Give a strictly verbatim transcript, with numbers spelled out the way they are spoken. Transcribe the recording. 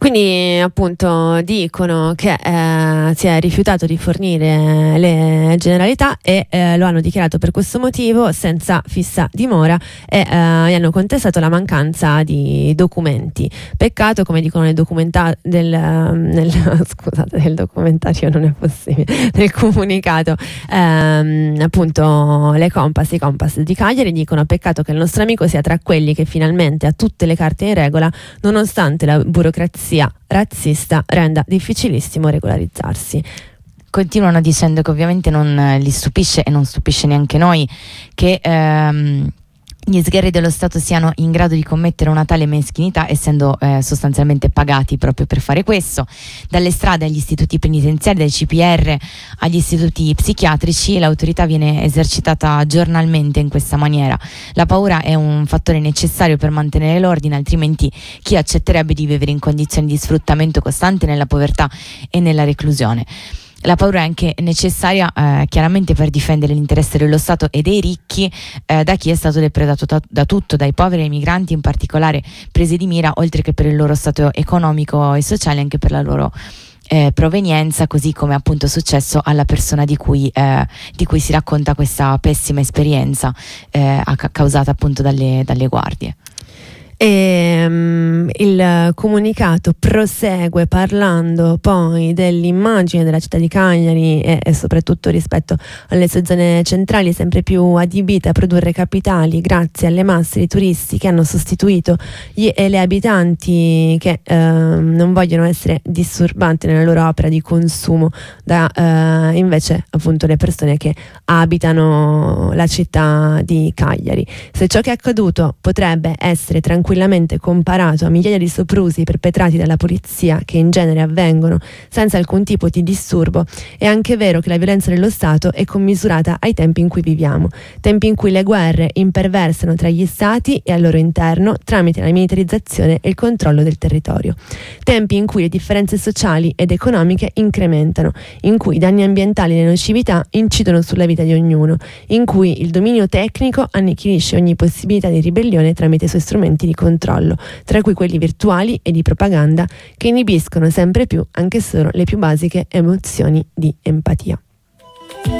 Quindi appunto dicono che eh, si è rifiutato di fornire le generalità e eh, lo hanno dichiarato per questo motivo senza fissa dimora e eh, gli hanno contestato la mancanza di documenti. Peccato, come dicono nel documenta- del, nel, scusate, nel documentario non è possibile, nel comunicato ehm, appunto le Compass, i Compass di Cagliari dicono: peccato che il nostro amico sia tra quelli che finalmente ha tutte le carte in regola nonostante la burocrazia razzista renda difficilissimo regolarizzarsi. Continuano dicendo che ovviamente non li stupisce e non stupisce neanche noi che ehm, gli sgherri dello Stato siano in grado di commettere una tale meschinità, essendo eh, sostanzialmente pagati proprio per fare questo. Dalle strade agli istituti penitenziari, dai C P R agli istituti psichiatrici, l'autorità viene esercitata giornalmente in questa maniera. La paura è un fattore necessario per mantenere l'ordine, altrimenti chi accetterebbe di vivere in condizioni di sfruttamento costante nella povertà e nella reclusione? La paura è anche necessaria eh, chiaramente per difendere l'interesse dello Stato e dei ricchi eh, da chi è stato depredato da, da tutto, dai poveri e ai migranti in particolare presi di mira, oltre che per il loro stato economico e sociale, anche per la loro eh, provenienza, così come appunto è successo alla persona di cui, eh, di cui si racconta questa pessima esperienza eh, causata appunto dalle, dalle guardie. E, um, il comunicato prosegue parlando poi dell'immagine della città di Cagliari e, e soprattutto rispetto alle sue zone centrali, sempre più adibite a produrre capitali grazie alle masse di turisti che hanno sostituito gli e le abitanti che eh, non vogliono essere disturbanti nella loro opera di consumo da eh, invece appunto le persone che abitano la città di Cagliari. Se ciò che è accaduto potrebbe essere tranquillamente comparato a migliaia di soprusi perpetrati dalla polizia, che in genere avvengono senza alcun tipo di disturbo, è anche vero che la violenza dello Stato è commisurata ai tempi in cui viviamo, tempi in cui le guerre imperversano tra gli stati e al loro interno tramite la militarizzazione e il controllo del territorio, tempi in cui le differenze sociali ed economiche incrementano, in cui i danni ambientali e le nocività incidono sulla vita di ognuno, in cui il dominio tecnico annichilisce ogni possibilità di ribellione tramite i suoi strumenti di controllo, tra cui quelli virtuali e di propaganda, che inibiscono sempre più anche solo le più basiche emozioni di empatia.